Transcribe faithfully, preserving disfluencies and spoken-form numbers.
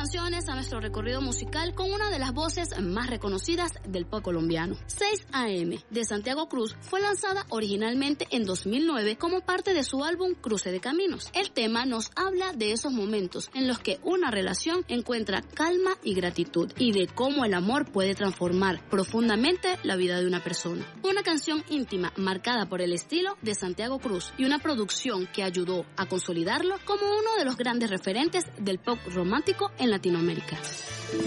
canciones a nuestro recorrido musical con una de las voces más reconocidas del pop colombiano. seis a eme de Santiago Cruz fue lanzada originalmente en dos mil nueve como parte de su álbum Cruce de Caminos. El tema nos habla de esos momentos en los que una relación encuentra calma y gratitud y de cómo el amor puede transformar profundamente la vida de una persona. Una canción íntima marcada por el estilo de Santiago Cruz y una producción que ayudó a consolidarlo como uno de los grandes referentes del pop romántico en Latinoamérica.